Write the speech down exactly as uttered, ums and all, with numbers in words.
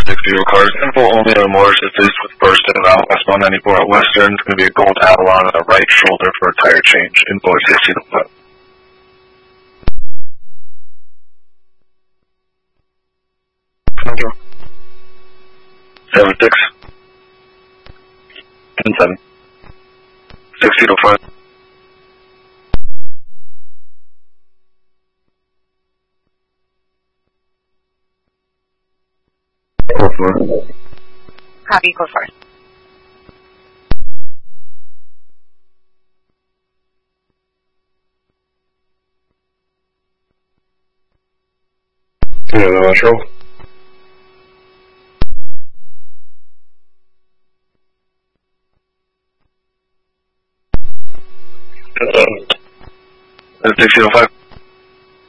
six zero cars, info only on Morris if faced with burst in and out westbound ninety-four at Western. It's going to be a gold Avalon on the right shoulder for a tire change. Info is sixty to five. Thank you. seven six. ten seven. sixty to five. Go for it. Copy, go for it. Yeah, the Metro. Uh, sixty to five.